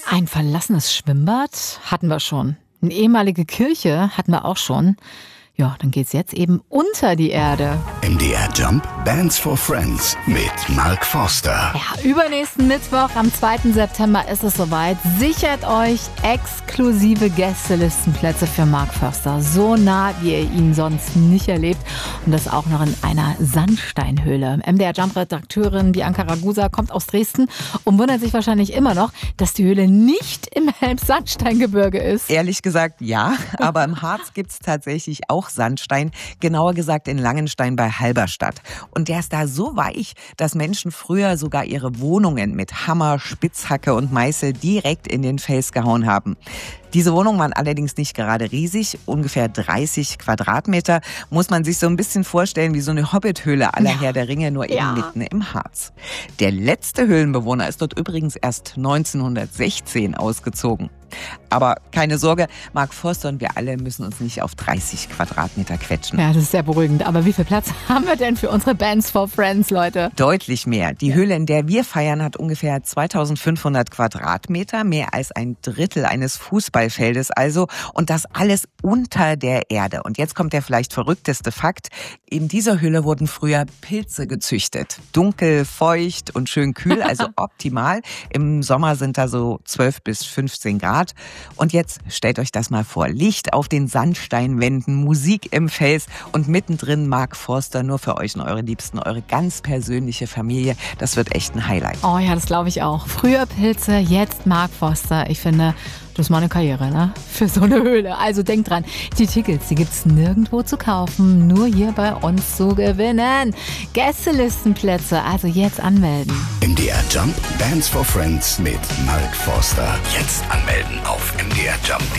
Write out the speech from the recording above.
Ein verlassenes Schwimmbad hatten wir schon. Eine ehemalige Kirche hatten wir auch schon. Ja, dann geht's jetzt eben unter die Erde. MDR Jump Bands for Friends mit Mark Forster. Ja, übernächsten Mittwoch, am 2. September ist es soweit. Sichert euch exklusive Gästelistenplätze für Mark Forster. So nah, wie ihr ihn sonst nicht erlebt. Und das auch noch in einer Sandsteinhöhle. MDR Jump-Redakteurin Bianca Ragusa kommt aus Dresden und wundert sich wahrscheinlich immer noch, dass die Höhle nicht im Elbsandsteingebirge ist. Ehrlich gesagt ja, aber im Harz gibt's tatsächlich auch Sandstein, genauer gesagt in Langenstein bei Halberstadt. Und der ist da so weich, dass Menschen früher sogar ihre Wohnungen mit Hammer, Spitzhacke und Meißel direkt in den Fels gehauen haben. Diese Wohnungen waren allerdings nicht gerade riesig, ungefähr 30 Quadratmeter. Muss man sich so ein bisschen vorstellen wie so eine Hobbithöhle à la Herr der Ringe, nur eben mitten im Harz. Der letzte Höhlenbewohner ist dort übrigens erst 1916 ausgezogen. Aber keine Sorge, Mark Forster und wir alle müssen uns nicht auf 30 Quadratmeter quetschen. Ja, das ist sehr beruhigend. Aber wie viel Platz haben wir denn für unsere Bands for Friends, Leute? Deutlich mehr. Die Höhle, in der wir feiern, hat ungefähr 2500 Quadratmeter, mehr als ein Drittel eines Fußballfeldes also. Und das alles unter der Erde. Und jetzt kommt der vielleicht verrückteste Fakt. In dieser Höhle wurden früher Pilze gezüchtet. Dunkel, feucht und schön kühl, also optimal. Im Sommer sind da so 12 bis 15 Grad. Und jetzt stellt euch das mal vor. Licht auf den Sandsteinwänden, Musik im Fels und mittendrin Mark Forster nur für euch und eure Liebsten, eure ganz persönliche Familie. Das wird echt ein Highlight. Oh ja, das glaube ich auch. Früher Pilze, jetzt Mark Forster. Ich finde, das ist mal eine Karriere, ne? Für so eine Höhle. Also denkt dran, die Tickets, die gibt's nirgendwo zu kaufen, nur hier bei uns zu gewinnen. Gästelistenplätze, also jetzt anmelden. MDR Jump Bands for Friends mit Mark Forster. Jetzt anmelden auf mdrjump.de.